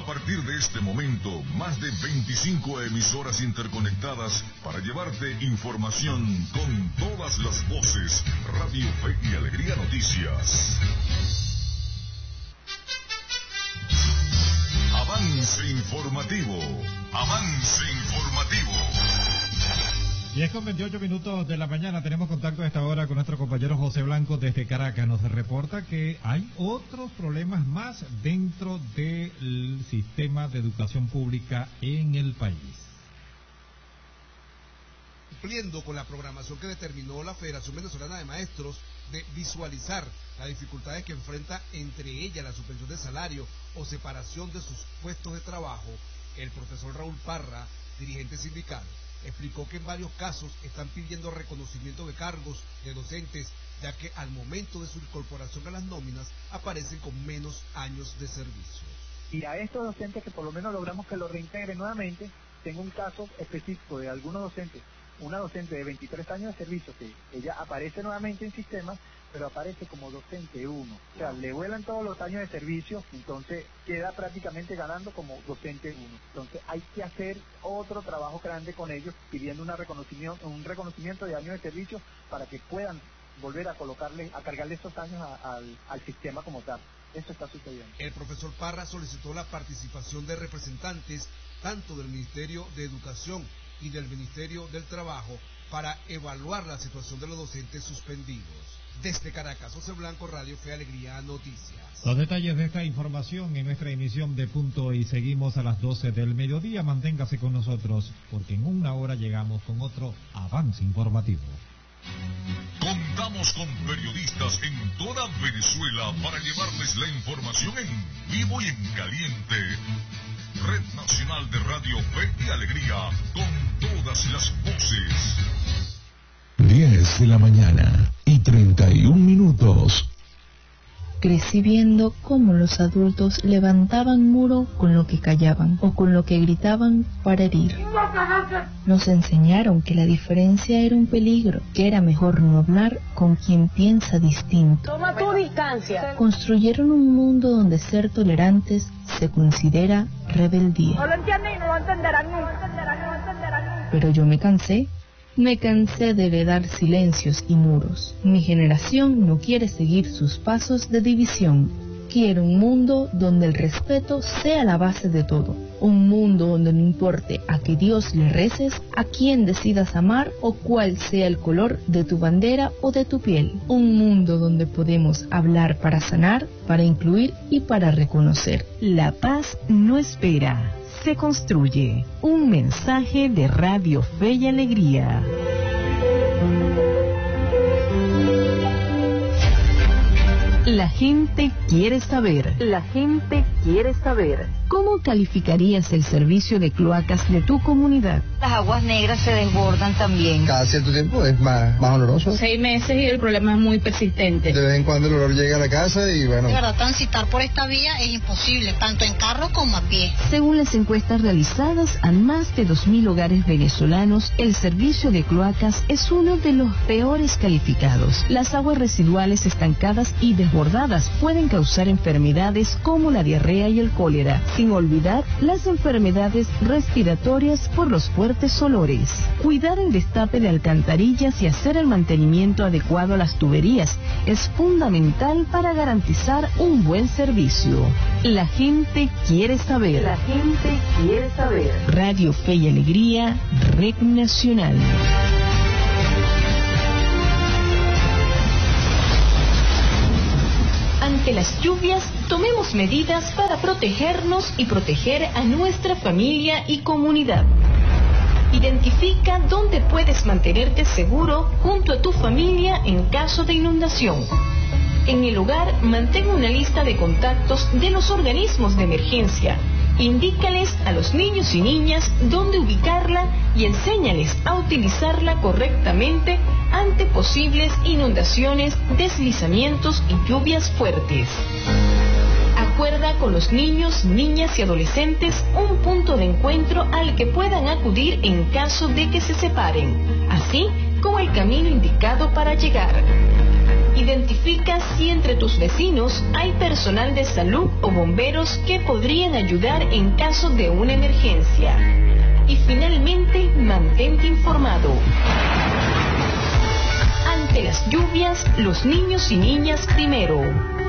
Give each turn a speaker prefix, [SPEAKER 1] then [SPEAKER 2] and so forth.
[SPEAKER 1] partir de este momento, más de 25 emisoras interconectadas para llevarte información con todas las voces. Radio Fe y Alegría Noticias. Avance informativo. Avance informativo.
[SPEAKER 2] 10:28 de la mañana, tenemos contacto a esta hora con nuestro compañero José Blanco desde Caracas. Nos reporta que hay otros problemas más dentro del sistema de educación pública en el país.
[SPEAKER 3] Cumpliendo con la programación que determinó la Federación Venezolana de Maestros de visualizar las dificultades que enfrenta, entre ellas la suspensión de salario o separación de sus puestos de trabajo, el profesor Raúl Parra, dirigente sindical, explicó que en varios casos están pidiendo reconocimiento de cargos de docentes, ya que al momento de su incorporación a las nóminas aparecen con menos años de servicio.
[SPEAKER 4] Y a estos docentes que por lo menos logramos que lo reintegren nuevamente, tengo un caso específico de algunos docentes, una docente de 23 años de servicio, que ella aparece nuevamente en sistema, pero aparece como docente 1. O sea, le vuelan todos los años de servicio, entonces queda prácticamente ganando como docente 1. Entonces hay que hacer otro trabajo grande con ellos, pidiendo un reconocimiento de años de servicio para que puedan volver a cargarle esos años al sistema como tal. Eso está sucediendo.
[SPEAKER 3] El profesor Parra solicitó la participación de representantes tanto del Ministerio de Educación y del Ministerio del Trabajo para evaluar la situación de los docentes suspendidos. Desde Caracas, José Blanco, Radio Fe Alegría Noticias.
[SPEAKER 2] Los detalles de esta información en nuestra emisión de Punto y seguimos a las 12 del mediodía. Manténgase con nosotros porque en una hora llegamos con otro avance informativo.
[SPEAKER 1] Contamos con periodistas en toda Venezuela para llevarles la información en vivo y en caliente. Red Nacional de Radio Fe y Alegría, con todas las voces.
[SPEAKER 5] 10 de la mañana y 31 minutos.
[SPEAKER 6] Crecí viendo cómo los adultos levantaban muro con lo que callaban o con lo que gritaban para herir. Nos enseñaron que la diferencia era un peligro, que era mejor no hablar con quien piensa distinto.
[SPEAKER 7] Toma tu distancia.
[SPEAKER 6] Construyeron un mundo donde ser tolerantes se considera rebeldía.
[SPEAKER 7] No lo entienden y no lo entenderán nunca.
[SPEAKER 6] Pero yo me cansé de heredar silencios y muros. Mi generación no quiere seguir sus pasos de división. Quiero un mundo donde el respeto sea la base de todo. Un mundo donde no importe a qué Dios le reces, a quién decidas amar o cuál sea el color de tu bandera o de tu piel. Un mundo donde podemos hablar para sanar, para incluir y para reconocer.
[SPEAKER 8] La paz no espera, se construye. Un mensaje de Radio Fe y Alegría. La gente quiere saber.
[SPEAKER 7] La gente quiere saber.
[SPEAKER 8] ¿Cómo calificarías el servicio de cloacas de tu comunidad?
[SPEAKER 9] Las aguas negras se desbordan también.
[SPEAKER 10] Cada cierto tiempo es más oloroso.
[SPEAKER 11] 6 meses y el problema es muy persistente.
[SPEAKER 10] De vez en cuando el olor llega a la casa y bueno.
[SPEAKER 9] De verdad, transitar por esta vía es imposible, tanto en carro como a pie.
[SPEAKER 8] Según las encuestas realizadas a más de 2.000 hogares venezolanos, el servicio de cloacas es uno de los peores calificados. Las aguas residuales estancadas y desbordadas pueden causar enfermedades como la diarrea y el cólera, sin olvidar las enfermedades respiratorias por los fuertes olores. Cuidar el destape de alcantarillas y hacer el mantenimiento adecuado a las tuberías es fundamental para garantizar un buen servicio. La gente quiere saber.
[SPEAKER 7] La gente quiere saber.
[SPEAKER 8] Radio Fe y Alegría, Red Nacional. Ante las lluvias, tomemos medidas para protegernos y proteger a nuestra familia y comunidad. Identifica dónde puedes mantenerte seguro junto a tu familia en caso de inundación. En el hogar, mantén una lista de contactos de los organismos de emergencia. Indícales a los niños y niñas dónde ubicarla y enséñales a utilizarla correctamente ante posibles inundaciones, deslizamientos y lluvias fuertes. Acuerda con los niños, niñas y adolescentes un punto de encuentro al que puedan acudir en caso de que se separen, así como el camino indicado para llegar. Identifica si entre tus vecinos hay personal de salud o bomberos que podrían ayudar en caso de una emergencia. Y finalmente, mantente informado. Ante las lluvias, los niños y niñas primero.